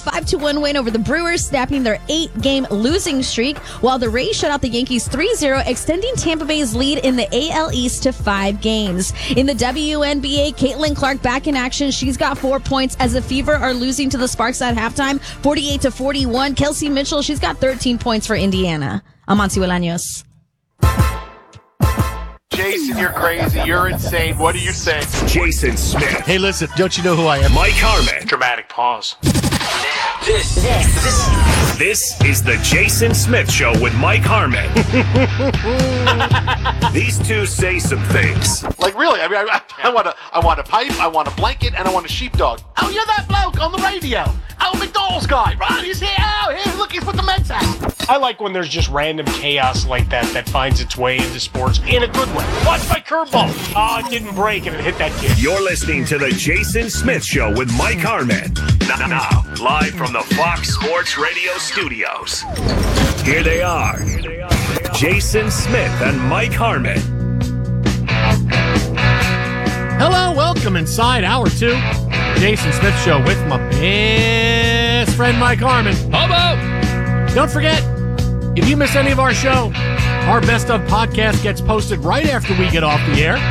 5-1 win over the Brewers, snapping their 8-game losing streak, while the Rays shut out the Yankees 3-0, extending Tampa Bay's lead in the AL East to 5 games. In the WNBA, Caitlin Clark back in action. She's got 4 points as the Fever are losing to the Sparks at halftime, 48-41. Kelsey Mitchell, she's got 13 points for Indiana. I'm Monty Bolaños. Jason, you're crazy. You're insane. What are you saying? Jason Smith. Hey, listen, don't you know who I am? Mike Harmon. Dramatic pause. This is the Jason Smith Show with Mike Harmon. These two say some things. Like, really? I mean, I want a pipe, I want a blanket, and I want a sheepdog. Oh, you're that bloke on the radio. Oh, McDonald's guy, right? He's here. Oh, here, look, he's put the Mets out. I like when there's just random chaos like that finds its way into sports in a good way. Watch my curveball. Oh, it didn't break and it hit that kid. You're listening to the Jason Smith Show with Mike Harmon. Now, live from the Fox Sports Radio studios. Here they are. Jason Smith and Mike Harmon. Hello, welcome inside Hour 2. Jason Smith Show with my best friend Mike Harmon. Hobo! Don't forget, if you miss any of our show, our Best of podcast gets posted right after we get off the air.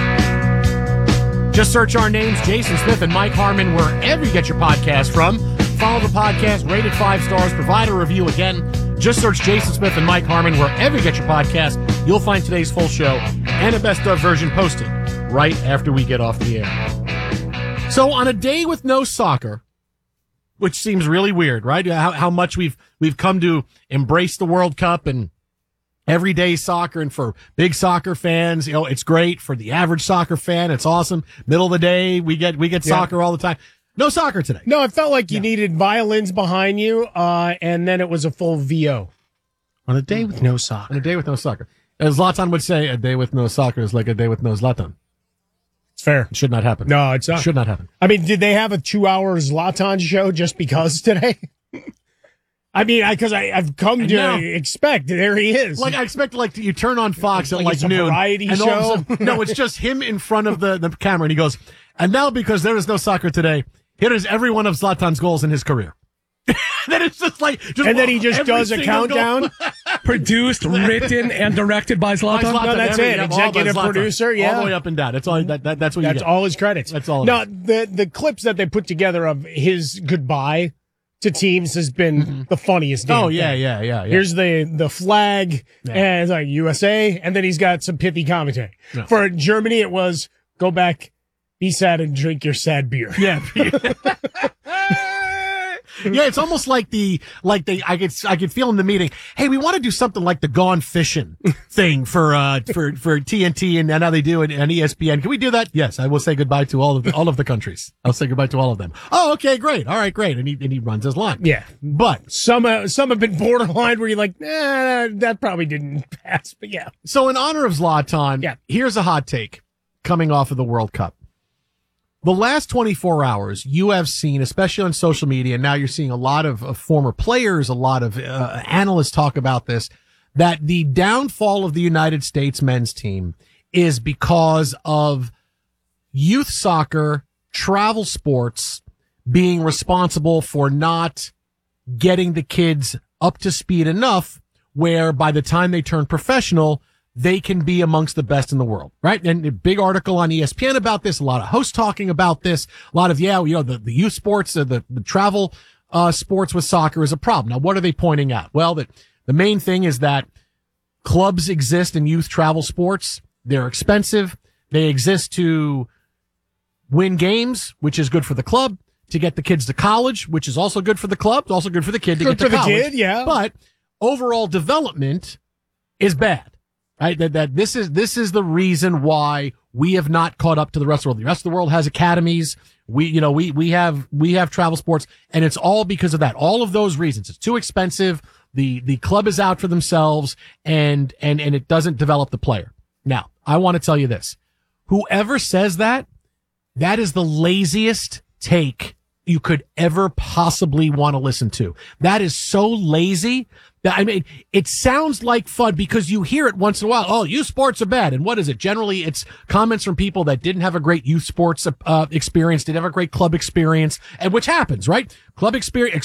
Just search our names, Jason Smith and Mike Harmon, wherever you get your podcast from. Follow the podcast, rate it 5 stars, provide a review again. Just search Jason Smith and Mike Harmon wherever you get your podcast. You'll find today's full show and a Best of version posted right after we get off the air. So on a day with no soccer, which seems really weird, right? How much we've come to embrace the World Cup and everyday soccer, and for big soccer fans, it's great. For the average soccer fan, it's awesome. Middle of the day, we get soccer all the time. No soccer today. No, it felt like you needed violins behind you, and then it was a full VO. On a day with no soccer. On a day with no soccer. As Zlatan would say, a day with no soccer is like a day with no Zlatan. It's fair. It should not happen. No, it's not. It should not happen. I mean, did they have a 2-hour Zlatan show just because today? I mean, because I've come to expect, there he is. Like, I expect, you turn on Fox at it's noon. A variety and show? No, it's just him in front of the camera, and he goes, and now because there is no soccer today, here is every one of Zlatan's goals in his career. Then it's just and then he just does a countdown. Produced, written, and directed by Zlatan. No, that's it. Executive producer, all the way up and down. That's all. That's what you get. That's all his credits. That's all. No, the clips that they put together of his goodbye to teams has been the funniest. Oh yeah. Here's the flag, and it's like USA, and then he's got some pithy commentary. Yeah. For Germany, it was go back, be sad, and drink your sad beer. Yeah. Yeah, it's almost like I could feel in the meeting, hey, we want to do something like the Gone Fishing thing for TNT and how they do it and ESPN. Can we do that? Yes, I will say goodbye to all of the countries. I'll say goodbye to all of them. Oh, okay, great. All right, great. And he runs his line. Yeah. But some have been borderline where you're like, that probably didn't pass, but yeah. So in honor of Zlatan, here's a hot take coming off of the World Cup. The last 24 hours, you have seen, especially on social media, and now you're seeing a lot of former players, a lot of analysts talk about this, that the downfall of the United States men's team is because of youth soccer, travel sports being responsible for not getting the kids up to speed enough where by the time they turn professional, they can be amongst the best in the world, right? And a big article on ESPN about this, a lot of hosts talking about this, a lot of, the youth sports, the travel, sports with soccer is a problem. Now, what are they pointing out? Well, that the main thing is that clubs exist in youth travel sports. They're expensive. They exist to win games, which is good for the club, to get the kids to college, which is also good for the club, also good for the kid to get to college. Good for the kid, yeah. But overall development is bad. Right, that this is the reason why we have not caught up to the rest of the world. The rest of the world has academies. We have travel sports, and it's all because of that. All of those reasons. It's too expensive. The club is out for themselves, and it doesn't develop the player. Now, I want to tell you this: whoever says that is the laziest take you could ever possibly want to listen to. That is so lazy. I mean, it sounds like fun because you hear it once in a while. Oh, youth sports are bad. And what is it? Generally, it's comments from people that didn't have a great youth sports experience, didn't have a great club experience, and which happens, right? Club experience